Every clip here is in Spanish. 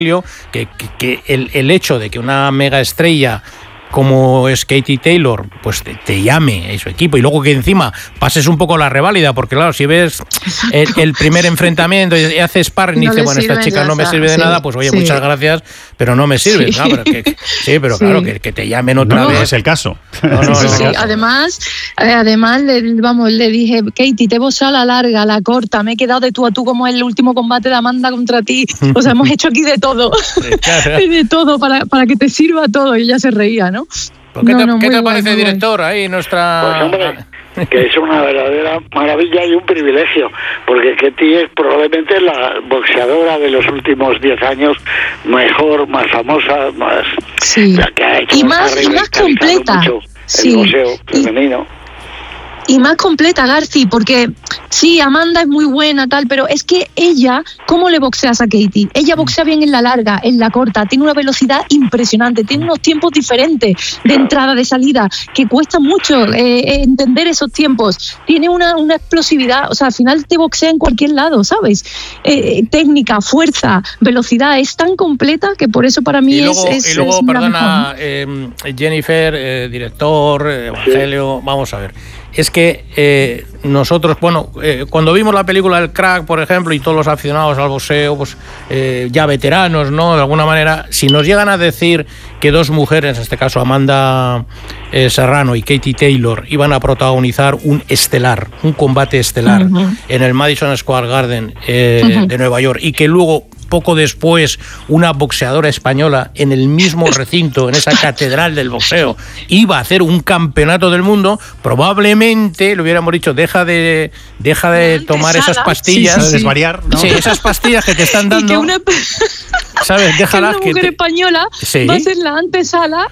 que el hecho de que una mega estrella como es Katie Taylor, pues te llame a su equipo y luego que encima pases un poco la reválida, porque claro, si ves el primer enfrentamiento y haces sparring y dices, bueno, esta chica no me sirve de nada, pues oye, muchas gracias, pero no me sirve. Sí, ¿no? Pero claro, que te llamen otra vez. No es el caso. Sí. Además, le dije, Katie, te voy a la larga, la corta, me he quedado de tú a tú como es el último combate de Amanda contra ti. O sea, hemos hecho aquí de todo. De todo, para que te sirva todo. Y ella se reía, ¿no? ¿Qué te parece, director? Ahí nuestra... Pues hombre, que es una verdadera maravilla y un privilegio, porque Katie es probablemente la boxeadora de los últimos 10 años mejor, más famosa, más... Sí. La que ha hecho y más completa. El boxeo femenino. Y más completa, Garci, porque sí, Amanda es muy buena, tal, pero es que ella, ¿cómo le boxeas a Katie? Ella boxea bien en la larga, en la corta, tiene una velocidad impresionante, tiene unos tiempos diferentes de entrada, de salida, que cuesta mucho entender esos tiempos. Tiene una explosividad, o sea, al final te boxea en cualquier lado, ¿sabes? Técnica, fuerza, velocidad, es tan completa que por eso para mí es perdona, Jennifer, director, Evangelio, vamos a ver. Es que nosotros, cuando vimos la película El Crack, por ejemplo, y todos los aficionados al boxeo, pues ya veteranos, ¿no? De alguna manera, si nos llegan a decir que dos mujeres, en este caso Amanda Serrano y Katie Taylor, iban a protagonizar un combate estelar en el Madison Square Garden de Nueva York, y que luego poco después una boxeadora española en el mismo recinto, en esa catedral del boxeo, iba a hacer un campeonato del mundo, probablemente le hubiéramos dicho, deja de tomar esas pastillas, desvariar, ¿no? Sí, esas pastillas que te están dando, ¿sabes? Déjalas, que una mujer española va a ser la antesala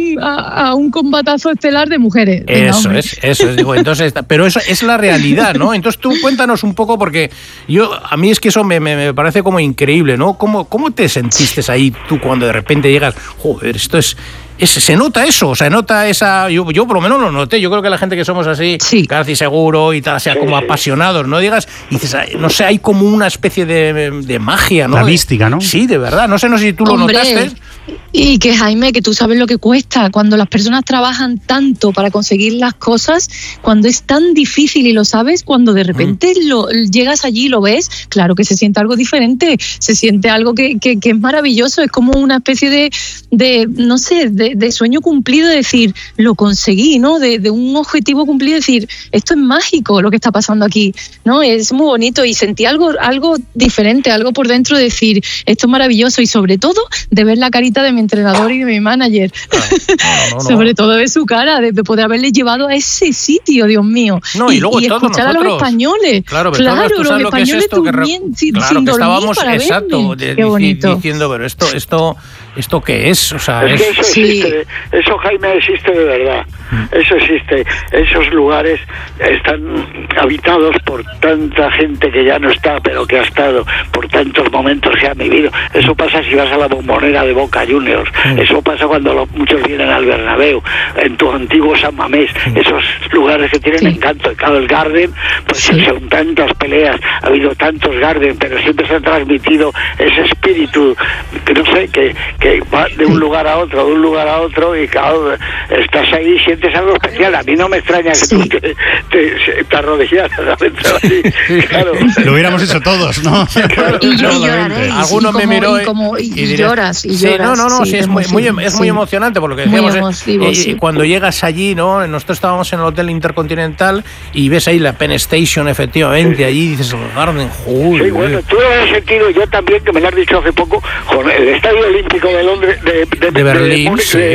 a un combatazo estelar de mujeres. Eso es, digo, entonces, pero eso es la realidad, ¿no? Entonces tú cuéntanos un poco, porque a mí es que eso me parece como increíble, ¿no? ¿Cómo te sentiste ahí tú cuando de repente llegas, joder, esto se nota eso, se nota esa... Yo por lo menos lo noté, yo creo que la gente que somos así, casi seguro y tal, sea como apasionados, ¿no? Digas, y dices, no sé, hay como una especie de magia, ¿no? La mística, ¿no? Sí, de verdad, no sé si tú lo notaste. Y que, Jaime, que tú sabes lo que cuesta cuando las personas trabajan tanto para conseguir las cosas, cuando es tan difícil y lo sabes, cuando de repente llegas allí y lo ves, claro que se siente algo diferente, se siente algo que es maravilloso, es como una especie de no sé, de sueño cumplido, de decir, lo conseguí, ¿no? De un objetivo cumplido, decir, esto es mágico lo que está pasando aquí, ¿no? Es muy bonito y sentí algo diferente, algo por dentro de decir, esto es maravilloso, y sobre todo de ver la carita de mi entrenador y de mi manager. No. Sobre todo de su cara, de poder haberle llevado a ese sitio, Dios mío. No, y luego todos escuchar nosotros, a los españoles. Claro, los españoles durmiendo sin dormir estábamos para diciendo, pero ¿esto qué es? O sea, es que eso existe, eso, Jaime, existe de verdad. Eso existe. Esos lugares están habitados por tanta gente que ya no está, pero que ha estado, por tantos momentos que han vivido. Eso pasa si vas a la Bombonera de Boca Juniors. Eso pasa cuando muchos vienen al Bernabéu, en tu antiguo San Mamés. Esos lugares que tienen encanto. Claro, el Garden, pues son tantas peleas, ha habido tantos Garden, pero siempre se ha transmitido ese espíritu, que no sé, que va de un lugar a otro, y claro, estás ahí, sientes algo especial. A mí no me extraña que tú te arrodillaras claro. Lo hubiéramos hecho todos, ¿no? Claro. Y yo lloraré. Alguno me miró y lloras. Sí, es muy emocionante por lo que decíamos. Y cuando llegas allí, ¿no? Nosotros estábamos en el Hotel Intercontinental y ves ahí la Penn Station, efectivamente, allí dices, el Garden, joder. Sí, bueno, tú lo has sentido, yo también, que me lo has dicho hace poco, con el Estadio Olímpico de Londres, de Berlín,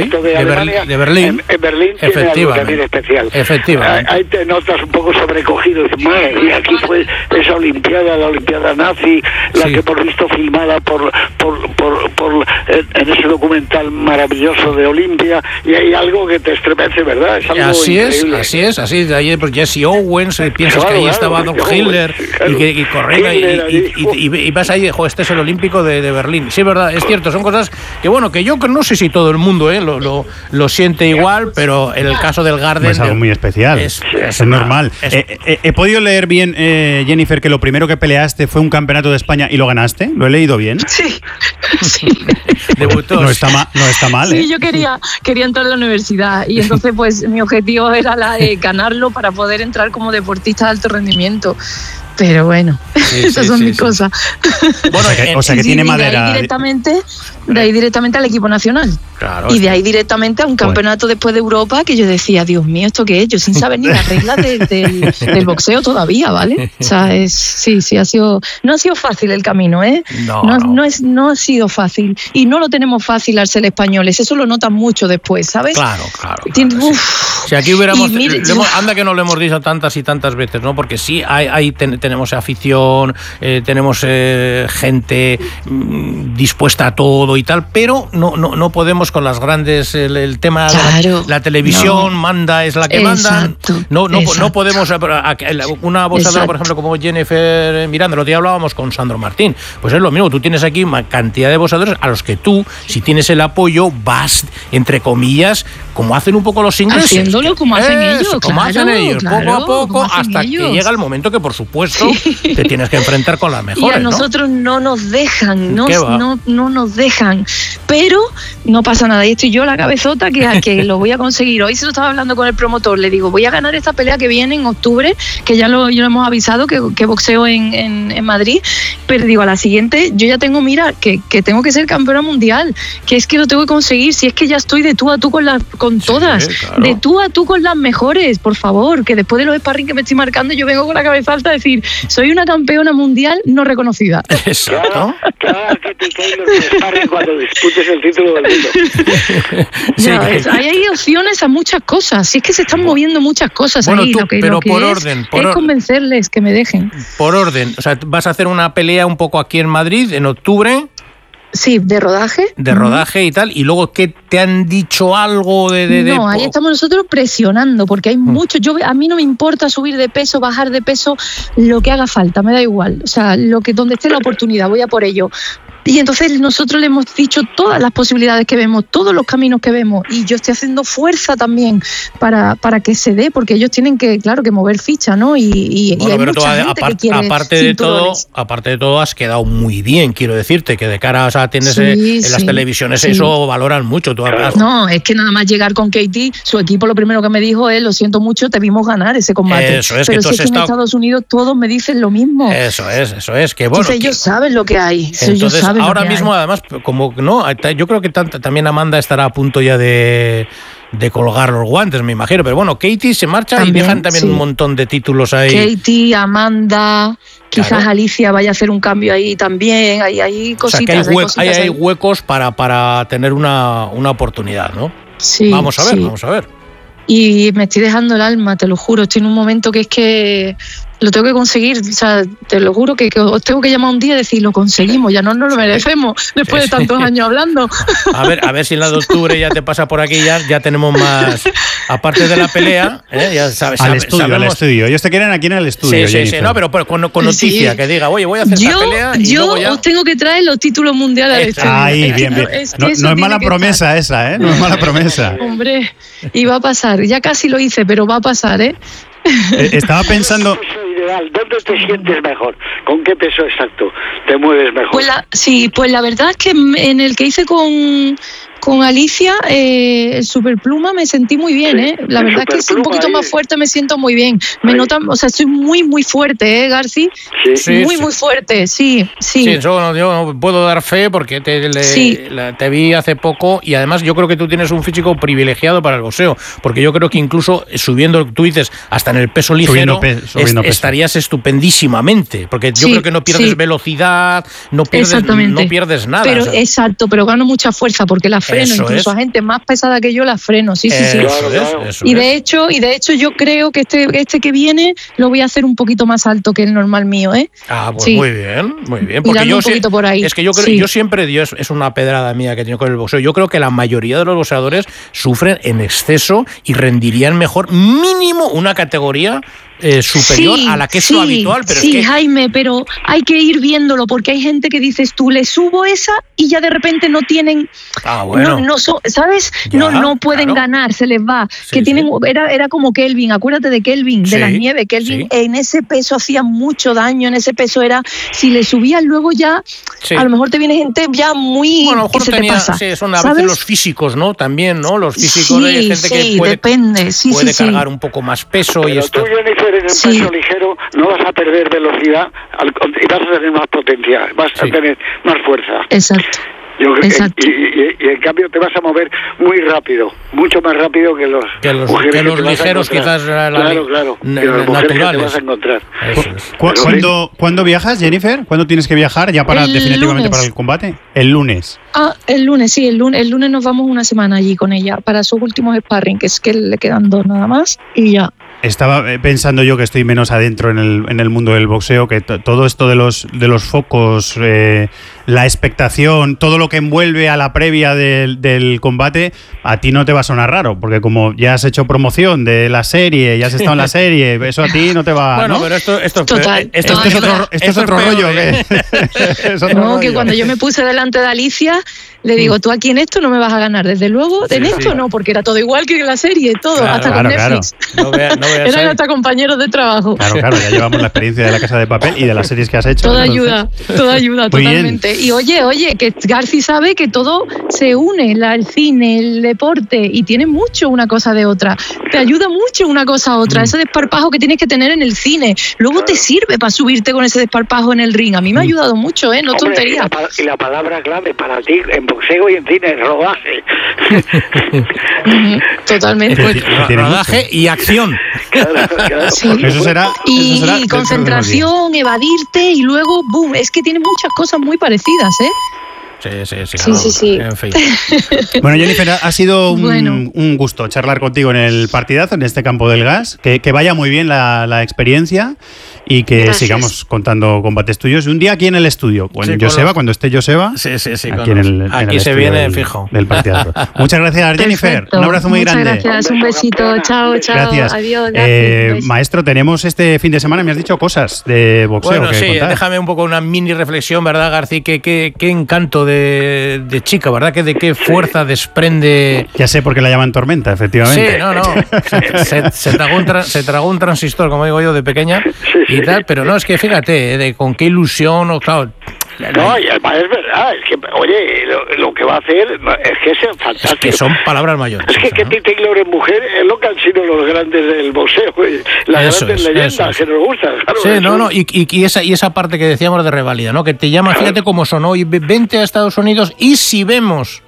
de Berlín. En Berlín tiene algo también especial. Efectivamente. Ahí te notas un poco sobrecogido, dices, madre mía, aquí fue esa Olimpiada, la Olimpiada nazi, la que por visto filmada por en ese documental maravilloso de Olimpia, y hay algo que te estremece, ¿verdad? Es algo increíble. Así de ahí pues Jesse Owens, piensas que ahí estaba Don Hitler, claro, y corría y vas ahí, este es el Olímpico de Berlín. Sí, verdad, es cierto, son cosas que bueno, que yo no sé si todo el mundo lo siente igual, pero en el caso del Garden es algo muy especial, es normal. He podido leer bien, Jennifer, que lo primero que peleaste fue un campeonato de España y lo ganaste. ¿Lo he leído bien? Sí. Debutó. No está mal. Sí, yo quería entrar a la universidad y entonces pues mi objetivo era la de ganarlo para poder entrar como deportista de alto rendimiento. Pero bueno, esas son mis cosas. Bueno, o sea que tiene madera. De ahí directamente al equipo nacional. Claro, y de ahí directamente a un campeonato después de Europa que yo decía, Dios mío, ¿esto qué es? Yo sin saber ni las reglas del boxeo todavía, ¿vale? O sea, no ha sido fácil el camino, ¿eh? No ha sido fácil. Y no lo tenemos fácil al ser españoles, eso lo notan mucho después, ¿sabes? Claro. Si aquí hubiéramos... anda que no lo hemos dicho tantas y tantas veces, ¿no? Porque sí, tenemos afición, tenemos gente dispuesta a todo y tal, pero no podemos con las grandes, el tema de la televisión manda, es la que manda. No podemos, una boxeadora, por ejemplo, como Jennifer Miranda, lo que hablábamos con Sandro Martín, pues es lo mismo, tú tienes aquí una cantidad de boxeadores a los que tú, si tienes el apoyo, vas, entre comillas, como hacen un poco los ingleses. Haciéndolo como hacen ellos, poco a poco, hasta que llega el momento que, por supuesto, te tienes que enfrentar con las mejores. Y a nosotros no nos dejan, no nos dejan. Pero no pasa nada. Y estoy yo la cabezota que lo voy a conseguir. Hoy se lo estaba hablando con el promotor. Le digo, voy a ganar esta pelea que viene en octubre, que ya lo hemos avisado, que boxeo en Madrid. Pero digo, a la siguiente, yo ya tengo, que tengo que ser campeona mundial. Que es que lo tengo que conseguir. Si es que ya estoy de tú a tú con todas. Claro. De tú a tú con las mejores, por favor. Que después de los sparring que me estoy marcando, yo vengo con la cabeza alta a decir, soy una campeona mundial no reconocida. Exacto. Claro, que te sparring cuando disputes el título del mundo. Hay opciones a muchas cosas. Si es que se están moviendo muchas cosas ahí. Pero por orden. Es convencerles que me dejen. Por orden. O sea, vas a hacer una pelea un poco aquí en Madrid en octubre. Sí, de rodaje. De rodaje y tal. Y luego, ¿qué te han dicho algo No, ahí estamos nosotros presionando, porque hay mucho. A mí no me importa subir de peso, bajar de peso, lo que haga falta, me da igual. O sea, donde esté la oportunidad, voy a por ello. Y entonces nosotros le hemos dicho todas las posibilidades que vemos, todos los caminos que vemos, y yo estoy haciendo fuerza también para que se dé, porque ellos tienen que mover ficha, ¿no? Y hay mucha gente que quiere aparte de todo, has quedado muy bien, quiero decirte, que de cara, o sea, tienes en las televisiones eso valoran mucho. No, es que nada más llegar con Katie, su equipo lo primero que me dijo es, lo siento mucho, te vimos ganar ese combate. Eso es, pero que si es que en Estados Unidos todos me dicen lo mismo. Eso es, que bueno. Entonces ellos saben lo que hay. Entonces, ahora mismo, además, como no, yo creo que también Amanda estará a punto ya de colgar los guantes, me imagino. Pero bueno, Katie se marcha también, y dejan también un montón de títulos ahí. Katie, Amanda, quizás Alicia vaya a hacer un cambio ahí también. Hay cositas. O sea, que hay huecos para tener una oportunidad, ¿no? Sí. Vamos a ver. Y me estoy dejando el alma, te lo juro. Estoy en un momento que es que lo tengo que conseguir, o sea, te lo juro que os tengo que llamar un día y decir, lo conseguimos, ya no nos lo merecemos después de tantos años hablando. A ver si en la de octubre ya te pasa por aquí, ya tenemos más, aparte de la pelea, ya sabes. Al estudio. Ellos te quieren aquí en el estudio. Sí, no, pero con noticia, que diga, oye, voy a hacer esta pelea y luego ya... Yo os tengo que traer los títulos mundiales al estudio. Ahí, bien. No es mala promesa esa, ¿eh? No es mala promesa. Hombre, y va a pasar, ya casi lo hice, pero va a pasar, ¿eh? Estaba pensando... ¿Dónde te sientes mejor? ¿Con qué peso exacto te mueves mejor? Pues la verdad es que en el que hice con Alicia, el superpluma, me sentí muy bien, ¿eh? La verdad es que es un poquito más fuerte, me siento muy bien. Me notan, o sea, estoy muy, muy fuerte, ¿eh, Garci? Muy fuerte, sí. Sí, eso yo no puedo dar fe porque te vi hace poco y además yo creo que tú tienes un físico privilegiado para el boxeo, porque yo creo que incluso subiendo, tú dices, hasta en el peso ligero, estarías estupendísimamente, porque yo creo que no pierdes velocidad, no pierdes nada. Pero gano mucha fuerza, porque la freno, incluso a gente más pesada que yo la freno, sí. Claro. Y de hecho yo creo que este que viene lo voy a hacer un poquito más alto que el normal mío, ¿eh? Pues muy bien. Porque yo un poquito por ahí. Es que yo creo, yo siempre, Dios, es una pedrada mía que tengo con el boxeo. Yo creo que la mayoría de los boxeadores sufren en exceso y rendirían mejor mínimo una categoría superior a la que es lo habitual. Pero sí, Jaime, pero hay que ir viéndolo, porque hay gente que dices tú, le subo esa y ya de repente no tienen, ¿sabes? No pueden ganar, se les va. Era como Kelvin, acuérdate de Kelvin, de las nieves. Kelvin en ese peso hacía mucho daño, en ese peso era, si le subías luego ya, a lo mejor te viene gente ya muy, a lo mejor que se te pasa. Sí, son a veces los físicos, ¿no? También, ¿no? Los físicos de gente que puede, puede cargar un poco más peso. Pero y esto. Tú, Jennifer, en un peso ligero no vas a perder velocidad y vas a tener más potencia, vas a tener más fuerza. Exacto. Y en cambio te vas a mover muy rápido, mucho más rápido que los ligeros, quizás claro, naturales. Te vas a encontrar. ¿Cuándo viajas, Jennifer? ¿Cuándo tienes que viajar ya definitivamente para el combate? El lunes. El lunes, sí, el lunes nos vamos una semana allí con ella para sus últimos sparring, que es que le quedan 2 nada más y ya. Estaba pensando yo, que estoy menos adentro en el mundo del boxeo, que todo esto de los focos, la expectación, todo lo que envuelve a la previa del combate, a ti no te va a sonar raro, porque como ya has hecho promoción de la serie, ya has estado en la serie, eso a ti no te va... Bueno, ¿no? pero esto es otro rollo. Que cuando yo me puse delante de Alicia, le digo, tú aquí en esto no me vas a ganar, desde luego, en esto no, porque era todo igual que en la serie, todo, hasta con Netflix. Eran hasta compañeros de trabajo. Claro, ya llevamos la experiencia de La Casa de Papel y de las series que has hecho. Toda ayuda, totalmente. Y oye, que Garci sabe que todo se une, el cine, el deporte, y tiene mucho una cosa de otra. Te ayuda mucho una cosa a otra, ese desparpajo que tienes que tener en el cine. Luego te sirve para subirte con ese desparpajo en el ring. A mí me ha ayudado mucho, no tontería. Y la palabra clave para ti en boxeo y en cine es rodaje. Totalmente. Rodaje y acción. Claro. Sí. Eso será Concentración, evadirte y luego boom. Es que tiene muchas cosas muy parecidas, Sí. En fin. Bueno, Jennifer, ha sido un gusto charlar contigo en el partidazo, en este campo del gas. Que vaya muy bien la experiencia y que sigamos contando combates tuyos. Un día aquí en el estudio, cuando esté Joseba. Sí. Aquí se viene fijo. Del partidazo. Muchas gracias, Jennifer. Perfecto. Un abrazo muy grande. Muchas gracias, un besito. Chao. Gracias. Adiós. Maestro, tenemos este fin de semana, me has dicho cosas de boxeo. Bueno, que contar. Déjame un poco una mini reflexión, ¿verdad, García? Qué encanto de chica, ¿verdad? Que de qué fuerza desprende. Ya sé por qué la llaman Tormenta, efectivamente. Sí, no. Se tragó un transistor, como digo yo, de pequeña y tal, pero no, es que fíjate, con qué ilusión, claro. No, y además es verdad, es que, oye, lo que va a hacer es que es fantástico. Es que son palabras mayores. Es que Katie Taylor en mujer es lo que han sido los grandes del boxeo, las grandes leyendas que nos gustan. Claro, y esa parte que decíamos de revalida, ¿no? Que te llama, fíjate cómo sonó, y vente a Estados Unidos y si vemos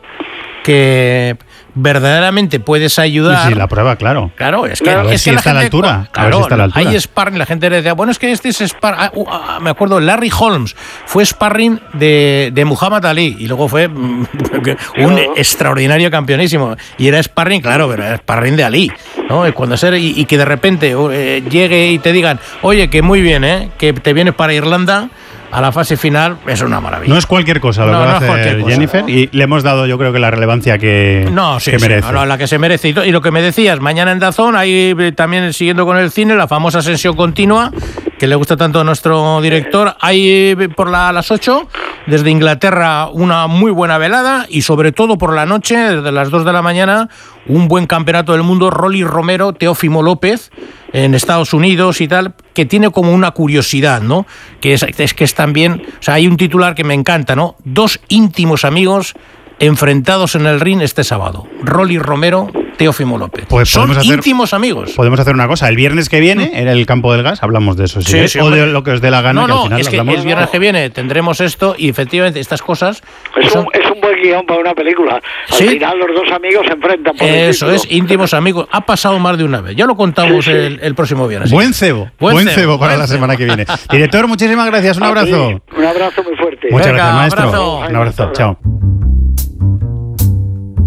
que verdaderamente puedes ayudar. Sí, la prueba, claro. Claro, es que a ver si está a la altura. Hay sparring, la gente decía, bueno, es que este es sparring. Me acuerdo, Larry Holmes fue sparring de Muhammad Ali y luego fue un extraordinario campeonísimo. Y era sparring, claro, pero era sparring de Ali, ¿no? Y que de repente llegue y te digan, oye, que muy bien, que te vienes para Irlanda a la fase final, es una maravilla. No es cualquier cosa lo que va a hacer Jennifer, y le hemos dado, yo creo, que la relevancia que merece. La que se merece. Y lo que me decías, mañana en DAZN, ahí también siguiendo con el cine, la famosa Ascensión Continua, que le gusta tanto a nuestro director. Hay por las 8, desde Inglaterra, una muy buena velada, y sobre todo por la noche, desde las 2 de la mañana, un buen campeonato del mundo, Rolly Romero, Teófimo López, en Estados Unidos y tal, que tiene como una curiosidad, ¿no? Que es también, o sea, hay un titular que me encanta, ¿no? 2 íntimos amigos enfrentados en el ring este sábado. Rolly Romero, Teófimo López. Pues son íntimos amigos. Podemos hacer una cosa. El viernes que viene, en el campo del gas, hablamos de eso. O de lo que os dé la gana. No, que al final es que el viernes que viene tendremos esto y efectivamente estas cosas. Es un buen guión para una película. Al final los 2 amigos se enfrentan por eso es, íntimos amigos. Ha pasado más de una vez. Ya lo contamos el próximo viernes. Buen cebo para la semana que viene. Director, muchísimas gracias. Un abrazo. Un abrazo muy fuerte. Muchas gracias, maestro. Un abrazo. Chao.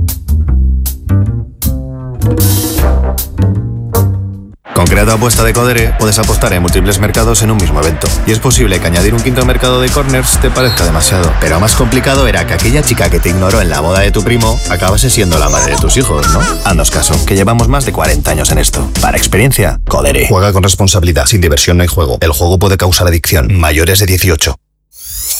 Con Crea tu apuesta de Codere puedes apostar en múltiples mercados en un mismo evento. Y es posible que añadir un quinto mercado de corners te parezca demasiado. Pero más complicado era que aquella chica que te ignoró en la boda de tu primo acabase siendo la madre de tus hijos, ¿no? Haznos caso, que llevamos más de 40 años en esto. Para experiencia, Codere. Juega con responsabilidad. Sin diversión no hay juego. El juego puede causar adicción. Mayores de 18.